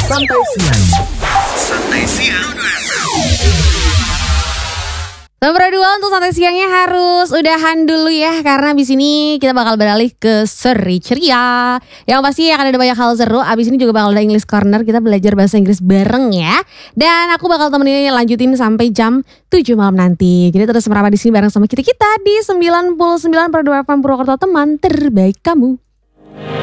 Santai siang. Santai siang. Nomor 2 untuk santai siangnya harus udahan dulu ya. Karena abis ini kita bakal beralih ke seri ceria. Yang pasti akan ada banyak hal seru. Abis ini juga bakal ada English Corner. Kita belajar bahasa Inggris bareng ya. Dan aku bakal temenin lanjutin sampai jam 7 malam nanti. Jadi terus merapat di sini bareng sama kita di 99,2 FM Purwokerto, teman terbaik kamu.